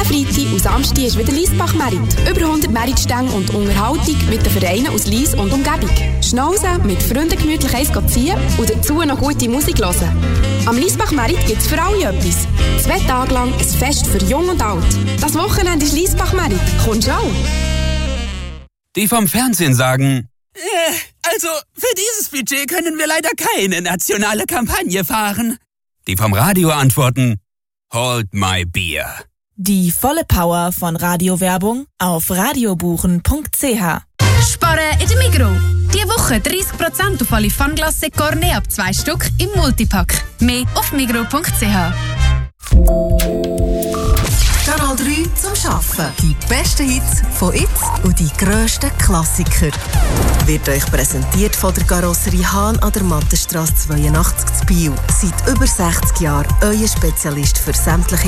Freitag und Samstag ist wieder Liesbach-Merit. Über 100 Meritstänge und Unterhaltung mit den Vereinen aus Lies und Umgebung. Schnauzen, mit Freunden gemütlich eins ziehen und dazu noch gute Musik hören. Am Liesbach-Merit gibt es für alle etwas. 2 Tage lang ein Fest für Jung und Alt. Das Wochenende ist Liesbach-Merit. Kommst du auch? Die vom Fernsehen sagen... Also, für dieses Budget können wir leider keine nationale Kampagne fahren. Die vom Radio antworten... Hold my beer. Die volle Power von Radiowerbung auf radiobuchen.ch. Sparen in der Migros. Diese Woche 30% auf alle Fanglasse Cornet ab 2 Stück im Multipack. Mehr auf migros.ch. Kanal 3 zum Arbeiten. Die besten Hits von jetzt und die grössten Klassiker. Wird euch präsentiert von der Karosserie Hahn an der Mattenstrasse 82 zu Biel. Seit über 60 Jahren euer Spezialist für sämtliche